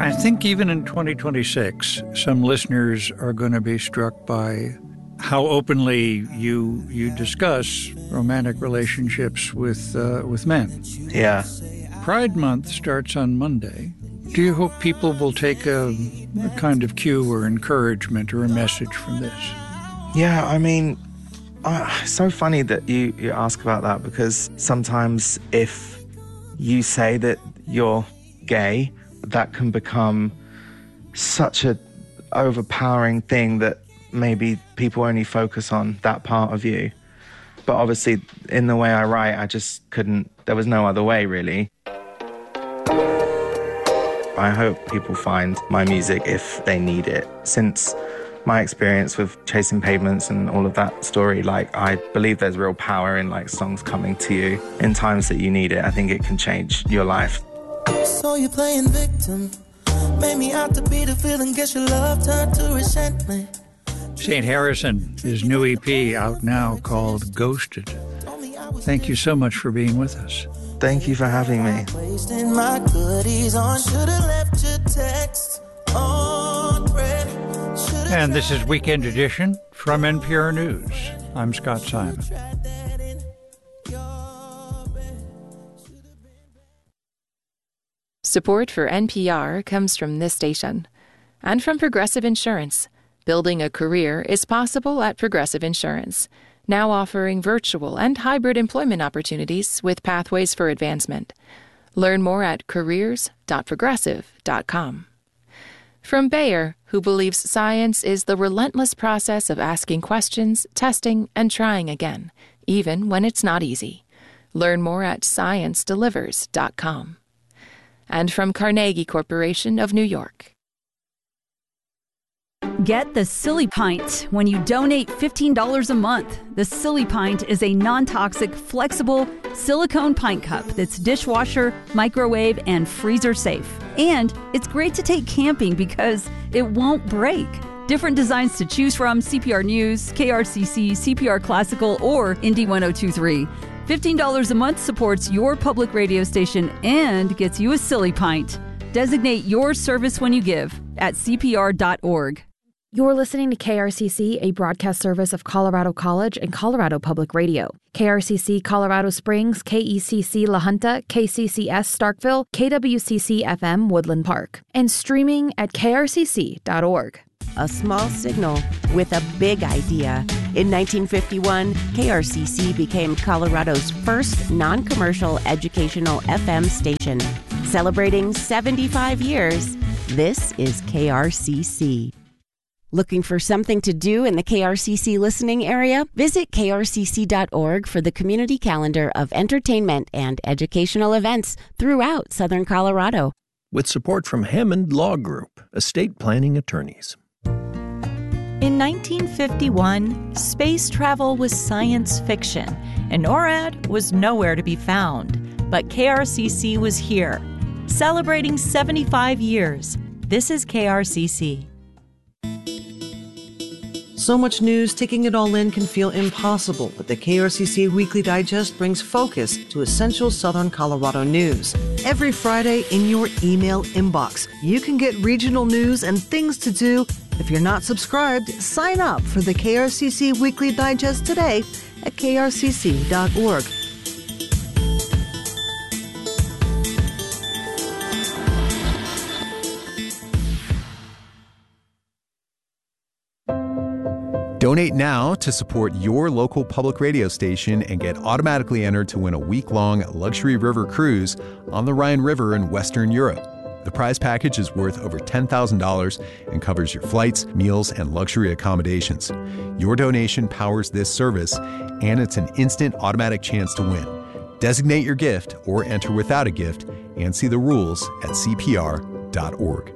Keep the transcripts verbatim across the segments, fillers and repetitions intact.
I think even in twenty twenty-six, some listeners are going to be struck by how openly you you discuss romantic relationships with uh, with men. Yeah. Pride Month starts on Monday. Do you hope people will take a, a kind of cue or encouragement or a message from this? Yeah, I mean, uh, it's so funny that you, you ask about that, because sometimes if you say that you're gay, that can become such a overpowering thing that maybe people only focus on that part of you. But obviously, in the way I write, I just couldn't, there was no other way, really. I hope people find my music if they need it. Since my experience with Chasing Pavements and all of that story, like, I believe there's real power in, like, songs coming to you in times that you need it. I think it can change your life. So you're playing victim, made me out to be the villain, guess your love turned to resentment. Saint Harrison, his new E P out now called Ghosted. Thank you so much for being with us. Thank you for having me. Wasting my goodies on, should have left your text on red. And this is Weekend Edition from N P R News. I'm Scott Simon. Support for N P R comes from this station and from Progressive Insurance. Building a career is possible at Progressive Insurance, now offering virtual and hybrid employment opportunities with pathways for advancement. Learn more at careers dot progressive dot com. From Bayer, who believes science is the relentless process of asking questions, testing, and trying again, even when it's not easy. Learn more at science delivers dot com. And from Carnegie Corporation of New York. Get the Silly Pint when you donate fifteen dollars a month. The Silly Pint is a non-toxic, flexible silicone pint cup that's dishwasher, microwave, and freezer safe. And it's great to take camping because it won't break. Different designs to choose from: C P R News, K R C C, C P R Classical, or Indie one oh two three. fifteen dollars a month supports your public radio station and gets you a Silly Pint. Designate your service when you give at C P R dot org. You're listening to K R C C, a broadcast service of Colorado College and Colorado Public Radio. K R C C Colorado Springs, K E C C La Junta, K C C S Starkville, K W C C F M Woodland Park, and streaming at K R C C dot org. A small signal with a big idea. In nineteen fifty-one, K R C C became Colorado's first non-commercial educational F M station. Celebrating seventy-five years, this is K R C C. Looking for something to do in the K R C C listening area? Visit K R C C dot org for the community calendar of entertainment and educational events throughout Southern Colorado. With support from Hammond Law Group, estate planning attorneys. In nineteen fifty-one, space travel was science fiction, and NORAD was nowhere to be found. But K R C C was here, celebrating seventy-five years. This is K R C C. So much news, taking it all in can feel impossible, but the K R C C Weekly Digest brings focus to essential Southern Colorado news. Every Friday in your email inbox, you can get regional news and things to do. If you're not subscribed, sign up for the K R C C Weekly Digest today at K R C C dot org. Donate now to support your local public radio station and get automatically entered to win a week-long luxury river cruise on the Rhine River in Western Europe. The prize package is worth over ten thousand dollars and covers your flights, meals, and luxury accommodations. Your donation powers this service, and it's an instant automatic chance to win. Designate your gift or enter without a gift and see the rules at C P R dot org.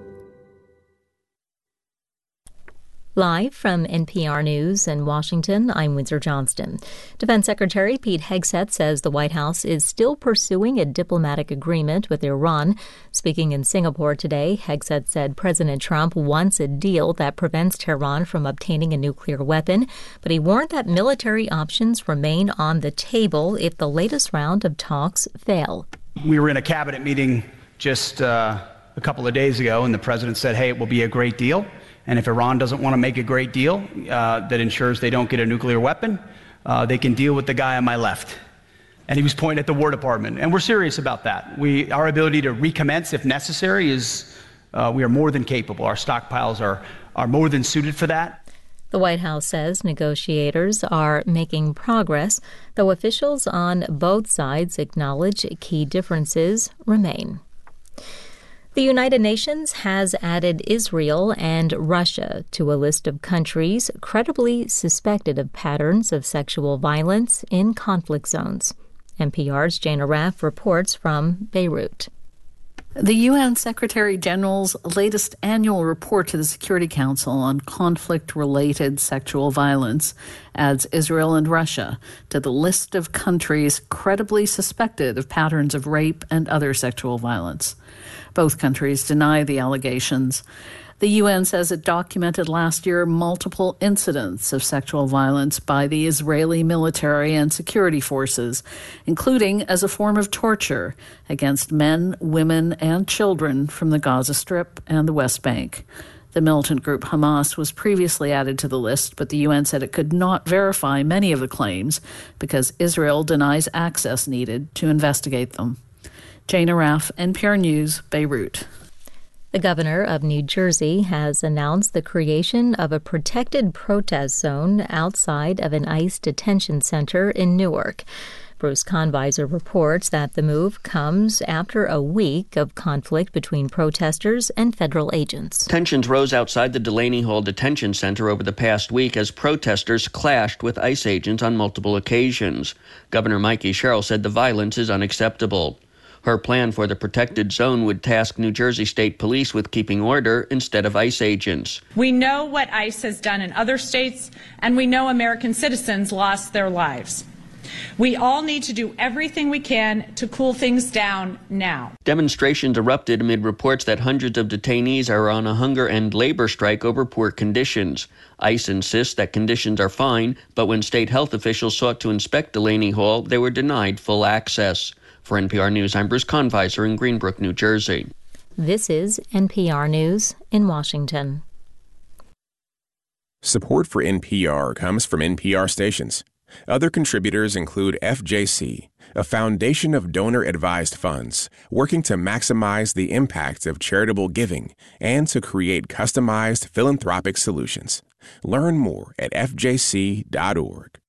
Live from N P R News in Washington, I'm Windsor Johnston. Defense Secretary Pete Hegseth says the White House is still pursuing a diplomatic agreement with Iran. Speaking in Singapore today, Hegseth said President Trump wants a deal that prevents Tehran from obtaining a nuclear weapon, but he warned that military options remain on the table if the latest round of talks fail. We were in a cabinet meeting just uh, a couple of days ago, and the president said, hey, it will be a great deal. And if Iran doesn't want to make a great deal uh, that ensures they don't get a nuclear weapon, uh, they can deal with the guy on my left. And he was pointing at the War Department. And we're serious about that. We, our ability to recommence if necessary is, uh, we are more than capable. Our stockpiles are, are more than suited for that. The White House says negotiators are making progress, though officials on both sides acknowledge key differences remain. The United Nations has added Israel and Russia to a list of countries credibly suspected of patterns of sexual violence in conflict zones. N P R's Jane Arraf reports from Beirut. The U N Secretary-General's latest annual report to the Security Council on conflict-related sexual violence adds Israel and Russia to the list of countries credibly suspected of patterns of rape and other sexual violence. Both countries deny the allegations. The U N says it documented last year multiple incidents of sexual violence by the Israeli military and security forces, including as a form of torture against men, women, and children from the Gaza Strip and the West Bank. The militant group Hamas was previously added to the list, but the U N said it could not verify many of the claims because Israel denies access needed to investigate them. Jane Arraf, N P R News, Beirut. The governor of New Jersey has announced the creation of a protected protest zone outside of an ICE detention center in Newark. Bruce Conviser reports that the move comes after a week of conflict between protesters and federal agents. Tensions rose outside the Delaney Hall Detention Center over the past week as protesters clashed with ICE agents on multiple occasions. Governor Mikey Sherrill said the violence is unacceptable. Her plan for the protected zone would task New Jersey State Police with keeping order instead of ICE agents. We know what ICE has done in other states, and we know American citizens lost their lives. We all need to do everything we can to cool things down now. Demonstrations erupted amid reports that hundreds of detainees are on a hunger and labor strike over poor conditions. ICE insists that conditions are fine, but when state health officials sought to inspect Delaney Hall, they were denied full access. For N P R News, I'm Bruce Conviser in Greenbrook, New Jersey. This is N P R News in Washington. Support for N P R comes from N P R stations. Other contributors include F J C, a foundation of donor-advised funds working to maximize the impact of charitable giving and to create customized philanthropic solutions. Learn more at F J C dot org.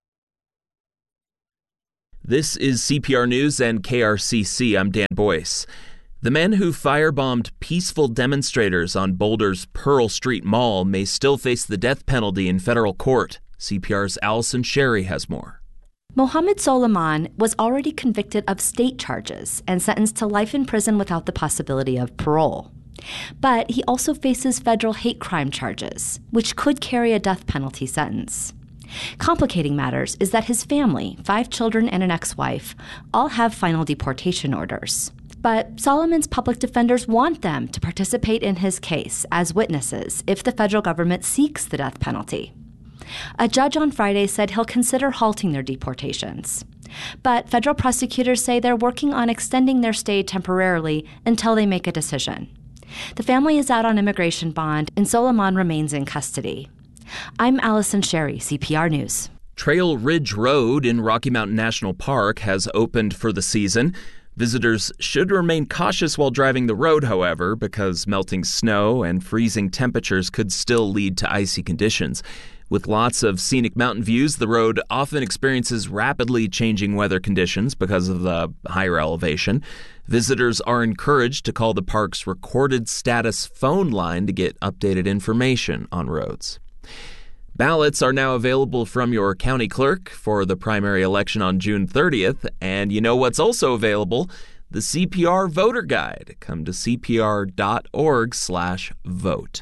This is C P R News and K R C C. I'm Dan Boyce. The men who firebombed peaceful demonstrators on Boulder's Pearl Street Mall may still face the death penalty in federal court. C P R's Allison Sherry has more. Mohammed Soliman was already convicted of state charges and sentenced to life in prison without the possibility of parole. But he also faces federal hate crime charges, which could carry a death penalty sentence. Complicating matters is that his family, five children and an ex-wife, all have final deportation orders. But Solomon's public defenders want them to participate in his case as witnesses if the federal government seeks the death penalty. A judge on Friday said he'll consider halting their deportations. But federal prosecutors say they're working on extending their stay temporarily until they make a decision. The family is out on immigration bond, and Soliman remains in custody. I'm Allison Sherry, C P R News. Trail Ridge Road in Rocky Mountain National Park has opened for the season. Visitors should remain cautious while driving the road, however, because melting snow and freezing temperatures could still lead to icy conditions. With lots of scenic mountain views, the road often experiences rapidly changing weather conditions because of the higher elevation. Visitors are encouraged to call the park's recorded status phone line to get updated information on roads. Ballots are now available from your county clerk for the primary election on June thirtieth. And you know what's also available? The C P R Voter Guide. Come to C P R dot org slash vote.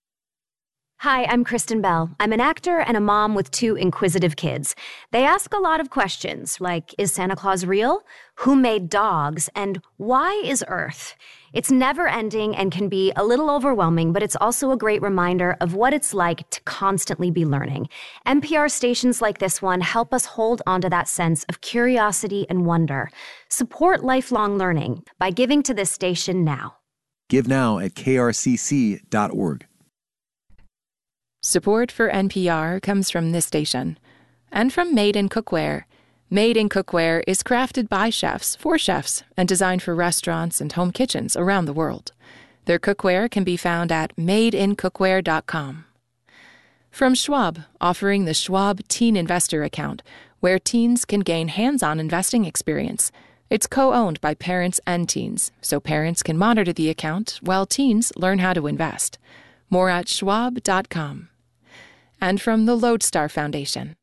Hi, I'm Kristen Bell. I'm an actor and a mom with two inquisitive kids. They ask a lot of questions, like, is Santa Claus real? Who made dogs? And why is Earth? It's never-ending and can be a little overwhelming, but it's also a great reminder of what it's like to constantly be learning. N P R stations like this one help us hold onto that sense of curiosity and wonder. Support lifelong learning by giving to this station now. Give now at k r c c dot org. Support for N P R comes from this station and from Made in Cookware. Made in Cookware is crafted by chefs for chefs and designed for restaurants and home kitchens around the world. Their cookware can be found at made in cookware dot com. From Schwab, offering the Schwab Teen Investor Account, where teens can gain hands-on investing experience. It's co-owned by parents and teens, so parents can monitor the account while teens learn how to invest. More at schwab dot com. And from the Lodestar Foundation.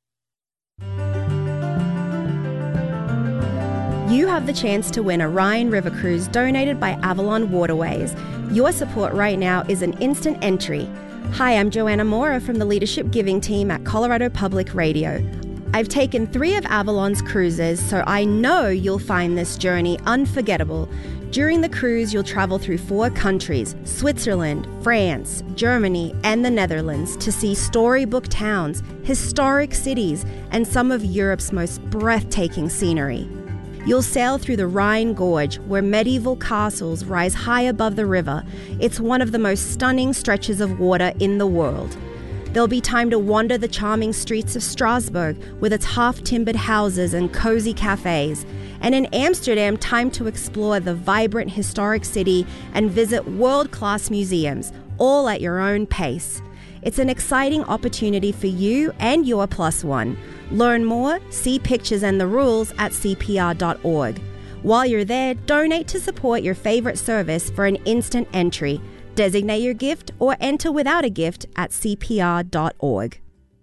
You have the chance to win a Rhine River Cruise donated by Avalon Waterways. Your support right now is an instant entry. Hi, I'm Joanna Mora from the Leadership Giving team at Colorado Public Radio. I've taken three of Avalon's cruises, so I know you'll find this journey unforgettable. During the cruise, you'll travel through four countries, Switzerland, France, Germany, and the Netherlands, to see storybook towns, historic cities, and some of Europe's most breathtaking scenery. You'll sail through the Rhine Gorge, where medieval castles rise high above the river. It's one of the most stunning stretches of water in the world. There'll be time to wander the charming streets of Strasbourg with its half-timbered houses and cozy cafes. And in Amsterdam, time to explore the vibrant historic city and visit world-class museums, all at your own pace. It's an exciting opportunity for you and your plus one. Learn more, see pictures and the rules at c p r dot org. While you're there, donate to support your favorite service for an instant entry. Designate your gift or enter without a gift at c p r dot org.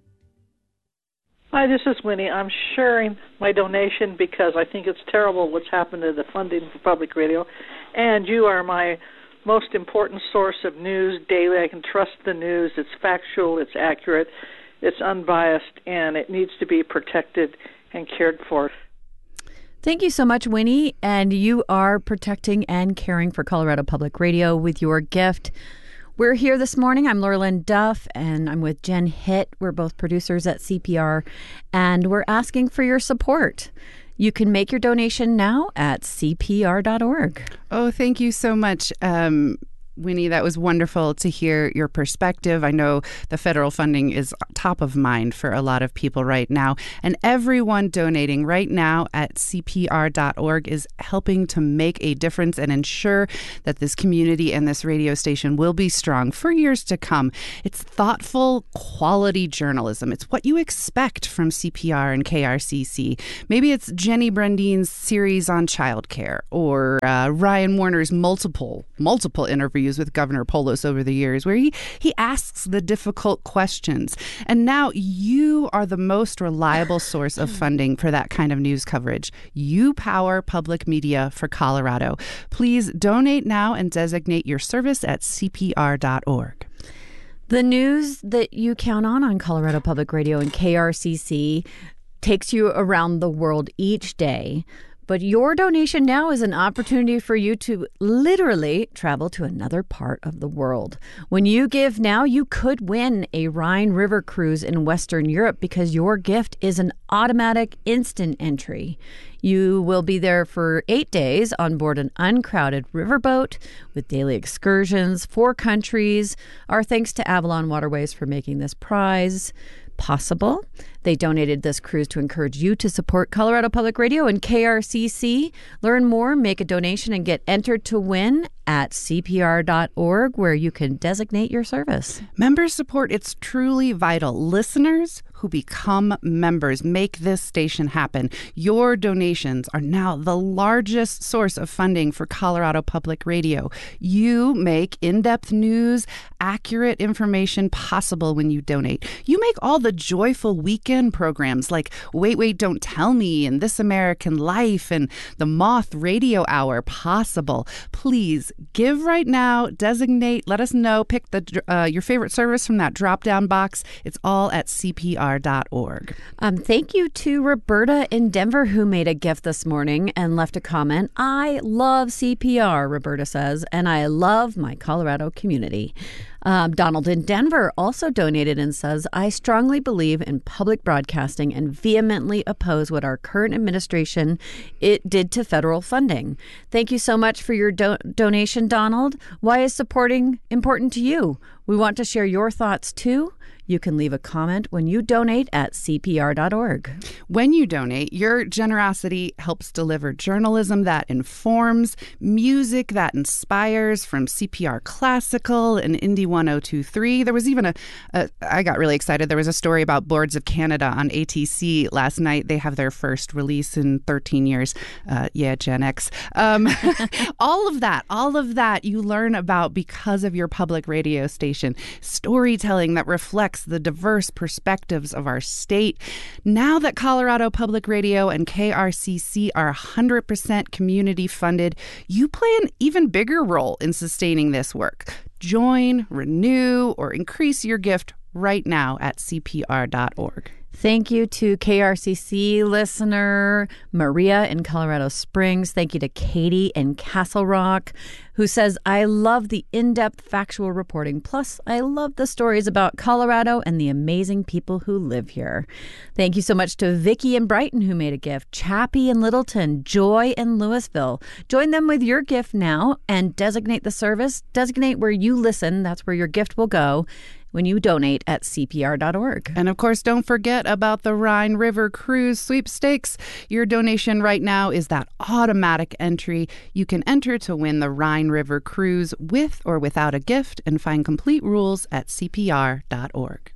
Hi, this is Winnie. I'm sharing my donation because I think it's terrible what's happened to the funding for public radio, and you are my most important source of news daily. I can trust the news. It's factual, it's accurate, it's unbiased, and it needs to be protected and cared for. Thank you so much, Winnie. And you are protecting and caring for Colorado Public Radio with your gift. We're here this morning. I'm Laura Lynn Duff, and I'm with Jen Hitt. We're both producers at C P R, and we're asking for your support. You can make your donation now at c p r dot org. Oh, thank you so much. Um, Winnie, that was wonderful to hear your perspective. I know the federal funding is top of mind for a lot of people right now. And everyone donating right now at c p r dot org is helping to make a difference and ensure that this community and this radio station will be strong for years to come. It's thoughtful, quality journalism. It's what you expect from C P R and K R C C. Maybe it's Jenny Brundine's series on childcare, or uh, Ryan Warner's multiple, multiple interviews with Governor Polis over the years, where he, he asks the difficult questions. And now you are the most reliable source of funding for that kind of news coverage. You power public media for Colorado. Please donate now and designate your service at c p r dot org. The news that you count on on Colorado Public Radio and K R C C takes you around the world each day. But your donation now is an opportunity for you to literally travel to another part of the world. When you give now, you could win a Rhine River cruise in Western Europe because your gift is an automatic instant entry. You will be there for eight days on board an uncrowded riverboat with daily excursions, four countries. Our thanks to Avalon Waterways for making this prize possible. They donated this cruise to encourage you to support Colorado Public Radio and K R C C. Learn more, make a donation, and get entered to win at c p r dot org, where you can designate your service. Member support, it's truly vital. Listeners who become members make this station happen. Your donations are now the largest source of funding for Colorado Public Radio. You make in-depth news, accurate information possible when you donate. You make all the joyful weekend programs like Wait, Wait, Don't Tell Me and This American Life and the Moth Radio Hour possible. Please give right now, designate, let us know, pick the uh, your favorite service from that drop-down box. It's all at c p r dot org. Um, thank you to Roberta in Denver, who made a gift this morning and left a comment. I love C P R, Roberta says, and I love my Colorado community. Um, Donald in Denver also donated and says, I strongly believe in public broadcasting and vehemently oppose what our current administration it did to federal funding. Thank you so much for your do- donation, Donald. Why is supporting important to you? We want to share your thoughts, too. You can leave a comment when you donate at C P R dot org. When you donate, your generosity helps deliver journalism that informs, music that inspires, from C P R Classical and Indie one oh two point three. There was even a, a, I got really excited. There was a story about Boards of Canada on A T C last night. They have their first release in thirteen years. Uh, yeah, Gen X. Um, all of that, all of that you learn about because of your public radio station. Storytelling that reflects the diverse perspectives of our state. Now that Colorado Public Radio and K R C C are one hundred percent community funded, you play an even bigger role in sustaining this work. Join, renew, or increase your gift right now at C P R dot org. Thank you to K R C C listener Maria in Colorado Springs. Thank you to Katie in Castle Rock, who says, I love the in-depth factual reporting. Plus, I love the stories about Colorado and the amazing people who live here. Thank you so much to Vicky in Brighton, who made a gift, Chappie in Littleton, Joy in Louisville. Join them with your gift now and designate the service. Designate where you listen. That's where your gift will go when you donate at C P R dot org. And of course, don't forget about the Rhine River Cruise sweepstakes. Your donation right now is that automatic entry. You can enter to win the Rhine River Cruise with or without a gift, and find complete rules at C P R dot org.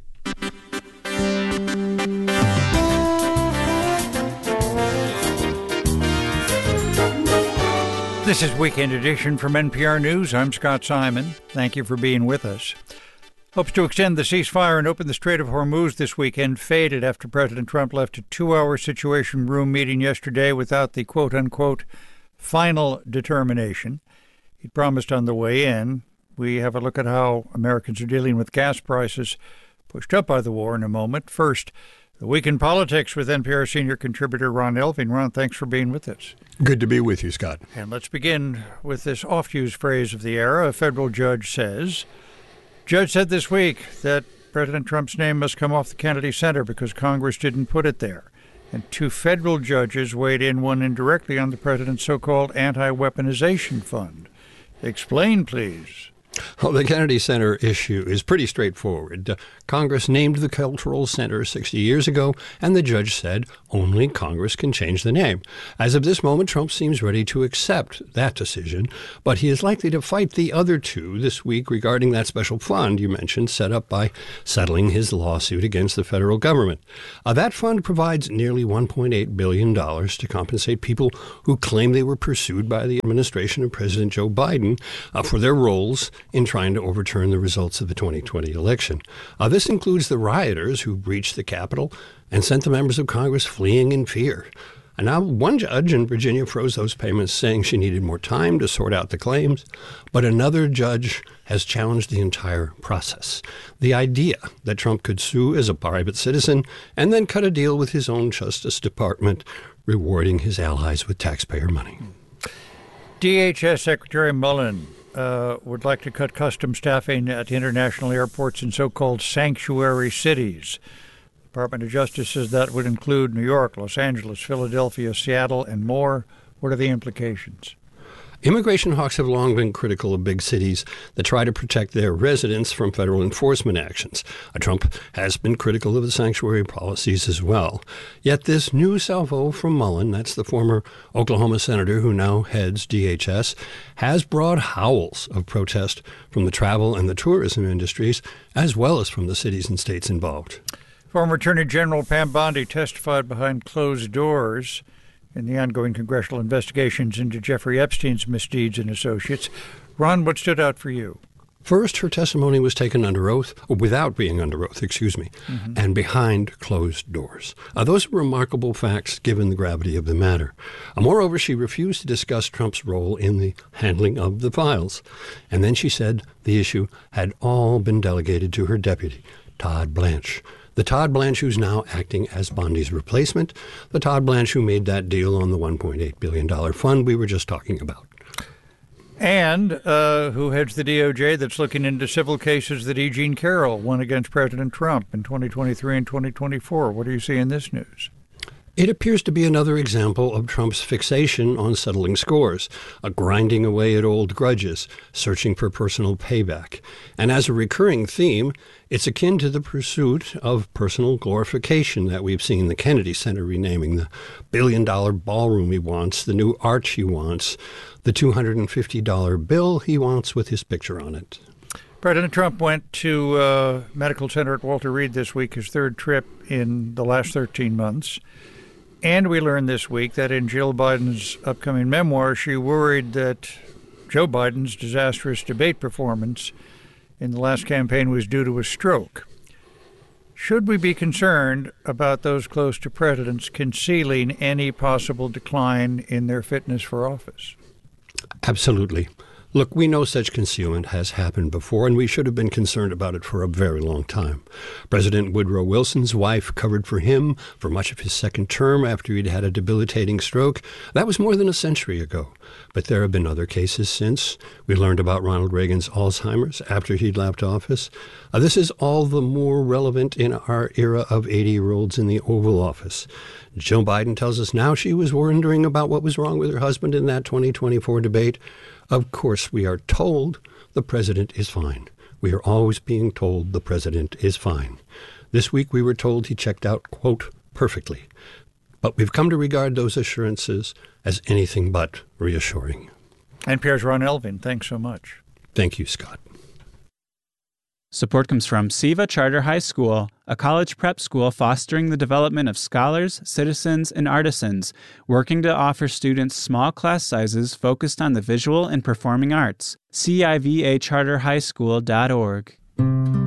This is Weekend Edition from N P R News. I'm Scott Simon. Thank you for being with us. Hopes to extend the ceasefire and open the Strait of Hormuz this weekend faded after President Trump left a two-hour Situation Room meeting yesterday without the quote-unquote final determination he promised on the way in. We have a look at how Americans are dealing with gas prices pushed up by the war in a moment. First, the Week in Politics with N P R senior contributor Ron Elving. Ron, thanks for being with us. Good to be with you, Scott. And let's begin with this oft-used phrase of the era. A federal judge says... Judge said this week that President Trump's name must come off the Kennedy Center because Congress didn't put it there. And two federal judges weighed in, one indirectly, on the president's so-called anti-weaponization fund. Explain, please. Well, the Kennedy Center issue is pretty straightforward. Uh, Congress named the Cultural Center sixty years ago, and the judge said only Congress can change the name. As of this moment, Trump seems ready to accept that decision, but he is likely to fight the other two this week regarding that special fund you mentioned, set up by settling his lawsuit against the federal government. Uh, that fund provides nearly one point eight billion dollars to compensate people who claim they were pursued by the administration of President Joe Biden uh, for their roles in trying to overturn the results of the twenty twenty election. Uh, this includes the rioters who breached the Capitol and sent the members of Congress fleeing in fear. And now one judge in Virginia froze those payments, saying she needed more time to sort out the claims. But another judge has challenged the entire process. The idea that Trump could sue as a private citizen and then cut a deal with his own Justice Department, rewarding his allies with taxpayer money. D H S Secretary Mullen Uh, would like to cut customs staffing at international airports in so-called sanctuary cities. The Department of Justice says that would include New York, Los Angeles, Philadelphia, Seattle, and more. What are the implications? Immigration hawks have long been critical of big cities that try to protect their residents from federal enforcement actions. Uh, Trump has been critical of the sanctuary policies as well. Yet this new salvo from Mullen, that's the former Oklahoma senator who now heads D H S, has brought howls of protest from the travel and the tourism industries, as well as from the cities and states involved. Former Attorney General Pam Bondi testified behind closed doors in the ongoing congressional investigations into Jeffrey Epstein's misdeeds and associates. Ron, what stood out for you? First, her testimony was taken under oath, or without being under oath, excuse me, mm-hmm. and behind closed doors. Uh, those are remarkable facts given the gravity of the matter. Uh, moreover, she refused to discuss Trump's role in the handling of the files. And then she said the issue had all been delegated to her deputy, Todd Blanche. The Todd Blanche who's now acting as Bondi's replacement, the Todd Blanche who made that deal on the one point eight billion dollars fund we were just talking about. And uh, who heads the D O J that's looking into civil cases that E. Jean Carroll won against President Trump in twenty twenty-three and twenty twenty-four. What do you see in this news? It appears to be another example of Trump's fixation on settling scores, a grinding away at old grudges, searching for personal payback. And as a recurring theme, it's akin to the pursuit of personal glorification that we've seen the Kennedy Center renaming, the billion-dollar ballroom he wants, the new arch he wants, the two hundred fifty dollars bill he wants with his picture on it. President Trump went to uh, medical center at Walter Reed this week, his third trip in the last thirteen months. And we learned this week that in Jill Biden's upcoming memoir, she worried that Joe Biden's disastrous debate performance in the last campaign was due to a stroke. Should we be concerned about those close to presidents concealing any possible decline in their fitness for office? Absolutely. Look, we know such concealment has happened before, and we should have been concerned about it for a very long time. President Woodrow Wilson's wife covered for him for much of his second term after he'd had a debilitating stroke. That was more than a century ago. But there have been other cases since. We learned about Ronald Reagan's Alzheimer's after he'd left office. Uh, this is all the more relevant in our era of eighty-year-olds in the Oval Office. Jill Biden tells us now she was wondering about what was wrong with her husband in that twenty twenty-four debate. Of course, we are told the president is fine. We are always being told the president is fine. This week we were told he checked out, quote, perfectly. But we've come to regard those assurances as anything but reassuring. N P R's Ron Elving, thanks so much. Thank you, Scott. Support comes from SIVA Charter High School, a college prep school fostering the development of scholars, citizens, and artisans, working to offer students small class sizes focused on the visual and performing arts. C I V A charter high school dot org.